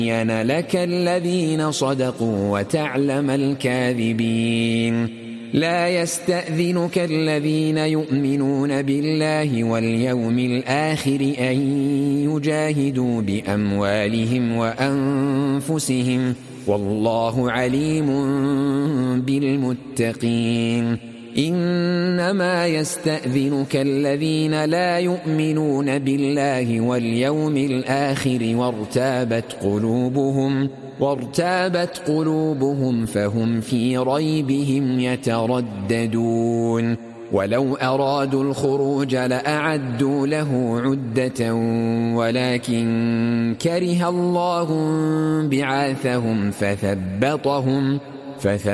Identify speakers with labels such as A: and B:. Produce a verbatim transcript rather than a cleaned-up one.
A: ليبين لك الذين صدقوا وتعلم الكاذبين. لا يستأذنك الذين يؤمنون بالله واليوم الآخر أن يجاهدوا بأموالهم وأنفسهم والله عليم بالمتقين. إنما يستأذنك الذين لا يؤمنون بالله واليوم الآخر وارتابت قلوبهم وارتابت قلوبهم فهم في ريبهم يترددون. ولو أرادوا الخروج لأعدوا له عدة ولكن كره الله بعاثهم فثبطهم فثبطهم